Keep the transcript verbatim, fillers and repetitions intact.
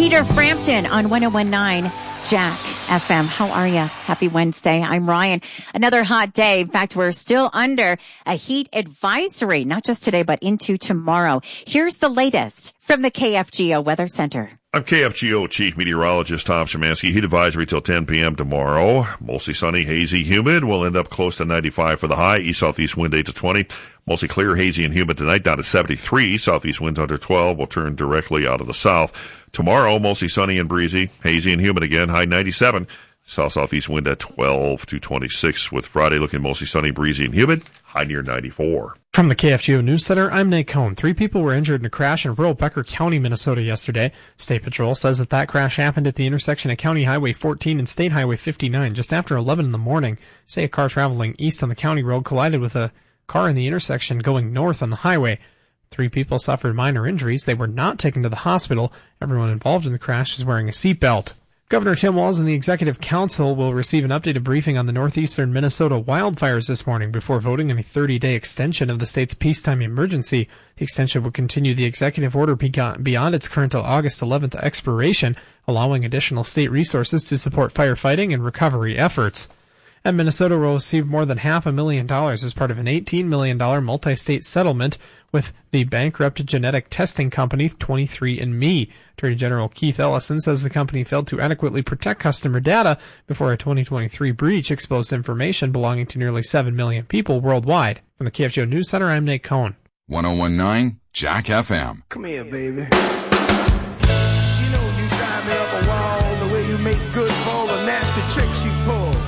Cedar Frampton on one oh one point nine Jack F M. How are you? Happy Wednesday. I'm Ryan. Another hot day. In fact, we're still under a heat advisory, not just today, but into tomorrow. Here's the latest from the K F G O Weather Center. I'm K F G O Chief Meteorologist Tom Szymanski. Heat advisory till ten p.m. tomorrow. Mostly sunny, hazy, humid. We'll end up close to ninety-five for the high. East-southeast wind eight to twenty. Mostly clear, hazy, and humid tonight, down to seventy-three. Southeast winds under twelve will turn directly out of the south. Tomorrow, mostly sunny and breezy, hazy and humid again, high ninety-seven. South-southeast wind at twelve to twenty-six, with Friday looking mostly sunny, breezy, and humid, high near ninety-four. From the K F G O News Center, I'm Nate Cohn. Three people were injured in a crash in rural Becker County, Minnesota yesterday. State Patrol says that that crash happened at the intersection of County Highway fourteen and State Highway fifty-nine just after eleven in the morning. Say a car traveling east on the county road collided with a car in the intersection going north on the highway. Three people suffered minor injuries. They were not taken to the hospital. Everyone involved in the crash is wearing a seatbelt. Governor Tim Walz and the Executive Council will receive an updated briefing on the northeastern Minnesota wildfires this morning before voting on a thirty-day extension of the state's peacetime emergency. The extension will continue the executive order beyond its current August eleventh expiration, allowing additional state resources to support firefighting and recovery efforts. And Minnesota will receive more than half a million dollars as part of an eighteen million dollars multi-state settlement with the bankrupt genetic testing company twenty-three and me. Attorney General Keith Ellison says the company failed to adequately protect customer data before a twenty twenty-three breach exposed information belonging to nearly seven million people worldwide. From the K F G O News Center, I'm Nate Cohn. one oh one point nine Jack F M. Come here, baby.